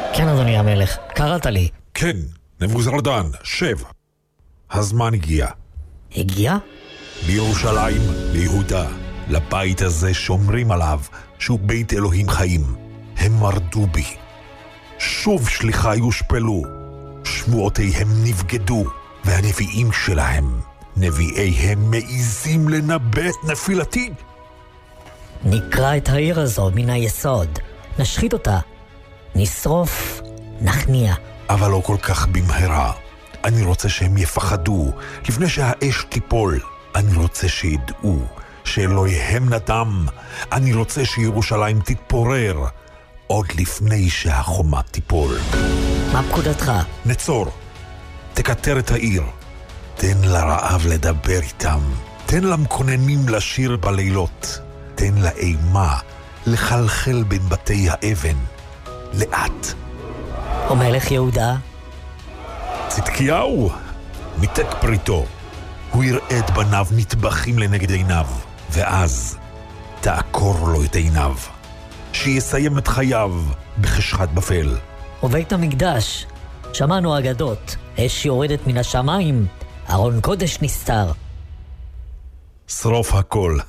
כן, אדוני המלך, קראת לי. כן, נבוזרדן, שב. הזמן הגיע. הגיע? לירושלים, ליהודה, לבית הזה שומרים עליו, שהוא בית אלוהים חיים. הם מרדו בי. שוב שליחיי הושפלו. שמועותיהם נבגדו, והנביאים שלהם, נביאיהם מעיזים לנבא את נפילתי. נקרא את העיר הזו מן היסוד. נשחית אותה. נשרוף, נכניע. אבל לא כל כך במהרה. אני רוצה שהם יפחדו לפני שהאש תיפול. אני רוצה שידעו שאלוהיהם נדם. אני רוצה שירושלים תתפורר עוד לפני שהחומה תיפול. מה פקודתך? נצור, תקטר את העיר. תן לרעב לדבר איתם. תן למכוננים לשיר בלילות. תן לאימה לחלחל בין בתי האבן. לאט. ומלך יהודה? צדקיהו ניתק פריטו. הוא יראה את בניו נטבחים לנגד עיניו, ואז תעקור לו את עיניו, שיסיים את חייו בחשכת בפל. ובית המקדש, שמענו אגדות, אש יורדת מן השמיים, ארון קודש נסתר. שרוף הכל.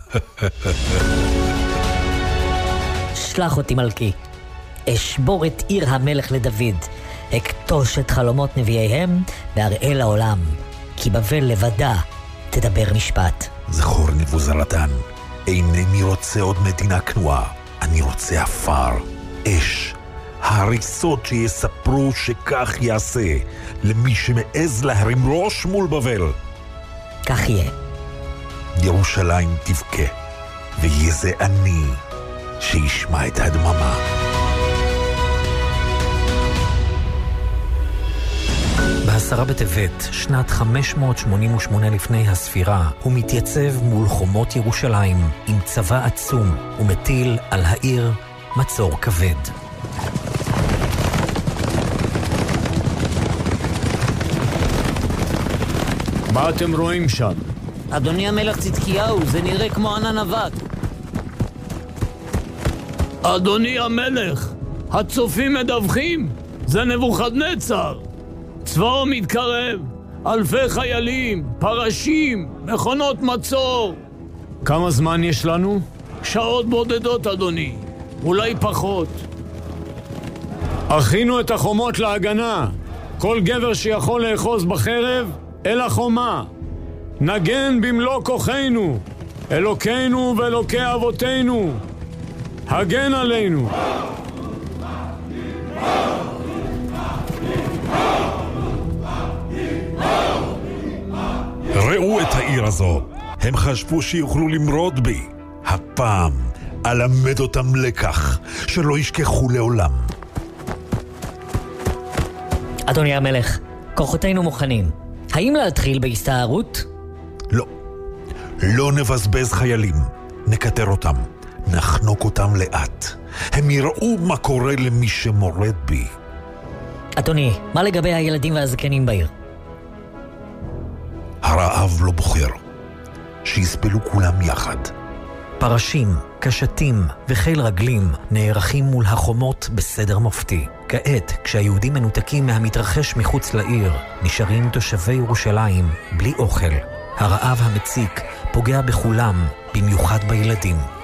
שלח אותי מלכי, אשבור את עיר המלך לדוד, אכתוש את חלומות נביאיהם ואראה לעולם, כי בבל לבדה תדבר משפט. זכור נבוזרדן, אינני רוצה עוד מדינה כנועה, אני רוצה אפר, אש, הריסות שיספרו שכך יעשה למי שמעז להרים ראש מול בבל. כך יהיה. ירושלים תבכה, ויהיה זה אני שישמע את הדממה. ב10 בטבת, שנת 588 לפני הספירה, הוא מתייצב מול חומות ירושלים עם צבא עצום ומטיל על העיר מצור כבד. מה אתם רואים שם? אדוני המלך צדקיהו, זה נראה כמו ענן אבק. אדוני המלך, הצופים מדווחים, זה נבוכדנצר. צבאו מתקרב, אלפי חיילים, פרשים, מכונות מצור. כמה זמן יש לנו? שעות בודדות, אדוני, אולי פחות. הכינו את החומות להגנה. כל גבר שיכול לאחוז בחרב, אל החומה. נגן במלוא כוחנו, אלוקינו ואלוקי אבותינו. הגן עלינו. ראו את העיר הזו, הם חשבו שיוכלו למרוד בי. הפעם אלמד אותם לקח, שלא ישכחו לעולם. אדוני המלך, כוחותינו מוכנים. האם להתחיל בהסתערות? לא, לא נבזבז חיילים, נקטר אותם, נחנוק אותם לאט. הם יראו מה קורה למי שמורד בי. אדוני, מה לגבי הילדים והזקנים בעיר? הרעב לא בוחר, שיסבלו כולם יחד. פרשים, קשתים וחיל רגלים נערכים מול החומות בסדר מופתי. כעת, כשהיהודים מנותקים מהמתרחש מחוץ לעיר, נשארים תושבי ירושלים בלי אוכל. הרעב המציק פוגע בכולם, במיוחד בילדים.